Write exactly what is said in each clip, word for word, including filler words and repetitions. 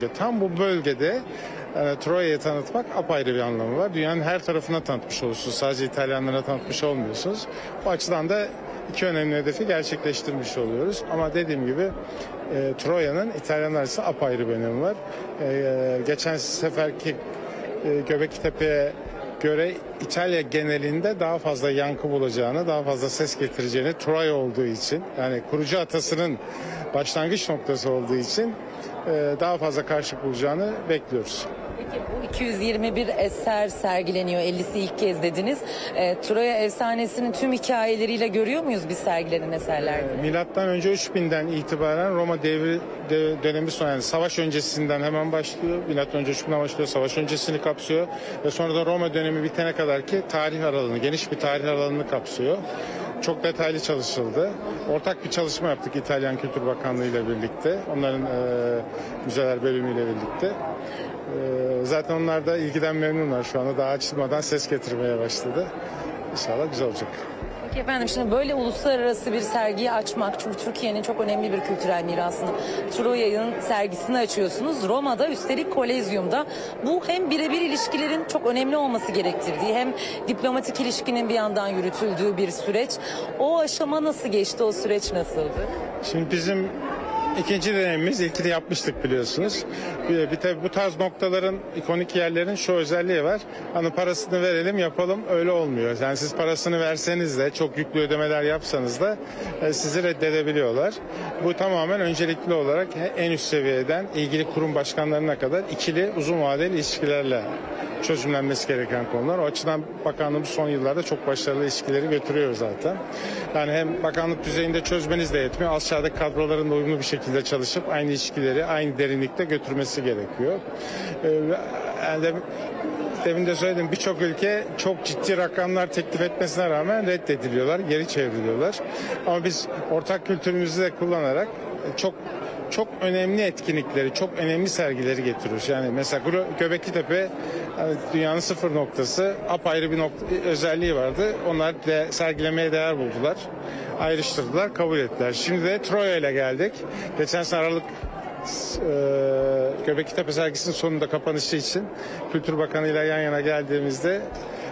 Tam bu bölgede e, Troya'yı tanıtmak apayrı bir anlamı var. Dünyanın her tarafına tanıtmış olursunuz. Sadece İtalyanlara tanıtmış olmuyorsunuz. Bu açıdan da iki önemli hedefi gerçekleştirmiş oluyoruz. Ama dediğim gibi e, Troya'nın İtalyanlar ise apayrı bir önemi var. E, geçen seferki e, Göbeklitepe'ye göre İtalya genelinde daha fazla yankı bulacağını, daha fazla ses getireceğini, Troya olduğu için, yani kurucu atasının başlangıç noktası olduğu için e, daha fazla karşılık bulacağını bekliyoruz. Peki bu iki yüz yirmi bir eser sergileniyor. ellisi ilk kez dediniz. E, Troya efsanesinin tüm hikayeleriyle görüyor muyuz biz sergilenen eserlerde? E, Milattan önce üç binden itibaren Roma devri de, dönemi sona, yani savaş öncesinden hemen başlıyor. Milattan önce üç binden başlıyor. Savaş öncesini kapsıyor ve sonra da Roma dönemi bitene kadar ki tarih aralığını, geniş bir tarih aralığını kapsıyor. Çok detaylı çalışıldı. Ortak bir çalışma yaptık İtalyan Kültür Bakanlığı ile birlikte. Onların e, müzeler bölümüyle birlikte. E, zaten onlar da ilgiden memnunlar şu anda. Daha açılmadan ses getirmeye başladı. İnşallah güzel olacak. Peki efendim, şimdi böyle uluslararası bir sergiyi açmak, çünkü Türkiye'nin çok önemli bir kültürel mirasını, Troya'nın sergisini açıyorsunuz. Roma'da, üstelik Kolezyum'da. Bu hem birebir ilişkilerin çok önemli olması gerektirdiği, hem diplomatik ilişkinin bir yandan yürütüldüğü bir süreç. O aşama nasıl geçti, o süreç nasıldı? Şimdi bizim İkinci deneyimimiz, ilkini yapmıştık biliyorsunuz. Bir, bir tabi bu tarz noktaların, ikonik yerlerin şu özelliği var. Hani parasını verelim yapalım, öyle olmuyor. Yani siz parasını verseniz de, çok yüklü ödemeler yapsanız da e, sizi reddedebiliyorlar. Bu tamamen öncelikli olarak en üst seviyeden ilgili kurum başkanlarına kadar ikili uzun vadeli ilişkilerle çözümlenmesi gereken konular. O açıdan bakanlığımız son yıllarda çok başarılı ilişkileri götürüyor zaten. Yani hem bakanlık düzeyinde çözmeniz de yetmiyor. Aşağıdaki kadroların da uyumlu bir şekilde çalışıp aynı ilişkileri aynı derinlikte götürmesi gerekiyor. Ee, yani de, demin de söyledim, birçok ülke çok ciddi rakamlar teklif etmesine rağmen reddediliyorlar, geri çevriliyorlar. Ama biz ortak kültürümüzü de kullanarak çok çok önemli etkinlikleri, çok önemli sergileri getiriyoruz. Yani mesela Göbeklitepe dünyanın sıfır noktası, apayrı bir nokta, özelliği vardı. Onlar de sergilemeye değer buldular. Ayrıştırdılar, kabul ettiler. Şimdi de Troya ile geldik. Geçen sene Aralık e, Göbeklitepe sergisinin sonunda kapanışı için Kültür Bakanı ile yan yana geldiğimizde,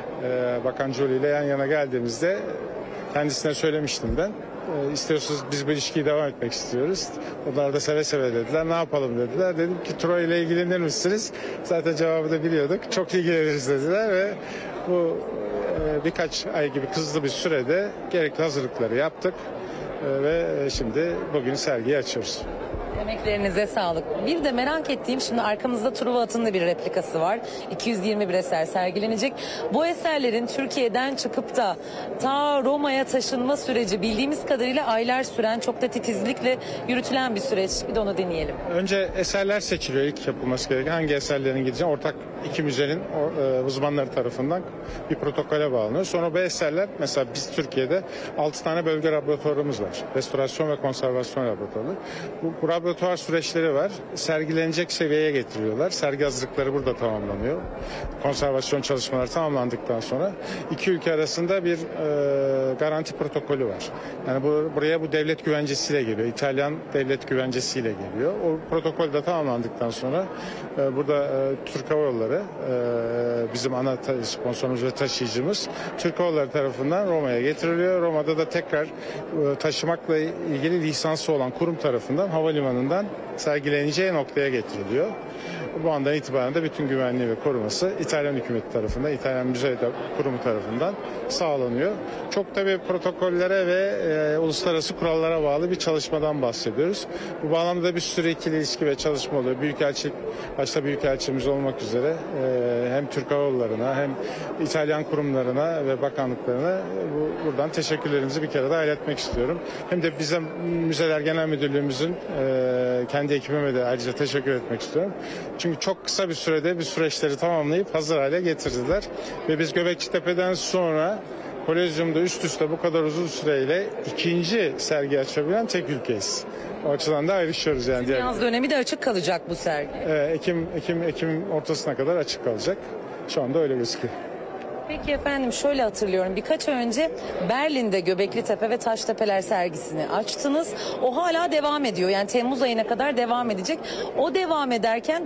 e, Bakan Jolie ile yan yana geldiğimizde kendisine söylemiştim ben. E, istiyorsanız biz bu ilişkiyi devam etmek istiyoruz. Onlar da seve seve dediler. Ne yapalım dediler. Dedim ki Troy ile ilgilenir misiniz? Zaten cevabı da biliyorduk. Çok ilgileniriz dediler ve bu e, birkaç ay gibi hızlı bir sürede gerekli hazırlıkları yaptık. E, ve şimdi bugün sergiyi açıyoruz. Emeklerinize sağlık. Bir de merak ettiğim, şimdi arkamızda Truva atının da bir replikası var. iki yüz yirmi bir eser sergilenecek. Bu eserlerin Türkiye'den çıkıp da ta Roma'ya taşınma süreci bildiğimiz kadarıyla aylar süren, çok da titizlikle yürütülen bir süreç. Bir de onu deneyelim. Önce eserler seçiliyor, ilk yapılması gereken. Hangi eserlerin gideceği ortak iki müzenin e, uzmanları tarafından bir protokole bağlanıyor. Sonra bu eserler, mesela biz Türkiye'de altı tane bölge laboratuvarımız var. Restorasyon ve konservasyon laboratuvarı. Bu, bu laboratuvar süreçleri var. Sergilenecek seviyeye getiriyorlar. Sergi hazırlıkları burada tamamlanıyor. Konservasyon çalışmaları tamamlandıktan sonra iki ülke arasında bir e, garanti protokolü var. Yani bu, buraya bu devlet güvencesiyle geliyor. İtalyan devlet güvencesiyle geliyor. O protokol de tamamlandıktan sonra e, burada e, Türk Hava Yolları e, bizim ana sponsorumuz ve taşıyıcımız Türk Hava Yolları tarafından Roma'ya getiriliyor. Roma'da da tekrar e, taşımakla ilgili lisansı olan kurum tarafından havalimanından sergileneceği noktaya getiriliyor. Bu andan itibaren de bütün güvenliği ve koruması İtalyan hükümeti tarafından, İtalyan Müze Kurumu tarafından sağlanıyor. Çok tabii protokollere ve e, uluslararası kurallara bağlı bir çalışmadan bahsediyoruz. Bu bağlamda bir sürü ikili ilişki ve çalışma oluyor. Büyükelçi, başta Büyükelçimiz olmak üzere e, hem Türk Hava Yolları'na hem İtalyan kurumlarına ve bakanlıklarına bu, buradan teşekkürlerimizi bir kere daha iletmek istiyorum. Hem de bize Müzeler Genel Müdürlüğümüzün e, kendi ekibime de ayrıca teşekkür etmek istiyorum. Çünkü çok kısa bir sürede bir süreçleri tamamlayıp hazır hale getirdiler. Ve biz Göbeklitepe'den sonra Kolezyum'da üst üste bu kadar uzun süreyle ikinci sergi açabilen tek ülkeyiz. O açıdan da ayrışıyoruz yani. Diğer... Yaz dönemi de açık kalacak bu sergi. Ee, Ekim, Ekim, Ekim ortasına kadar açık kalacak. Şu anda öyle gözüküyor. Peki efendim, şöyle hatırlıyorum, birkaç ay önce Berlin'de Göbeklitepe ve Taştepeler sergisini açtınız. O hala devam ediyor, yani Temmuz ayına kadar devam edecek. O devam ederken